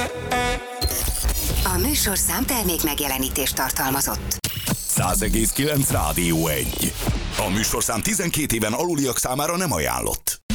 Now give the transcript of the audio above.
A műsorszám termék megjelenítést tartalmazott. 100,9 Rádió 1. A műsorszám 12 éven aluliak számára nem ajánlott.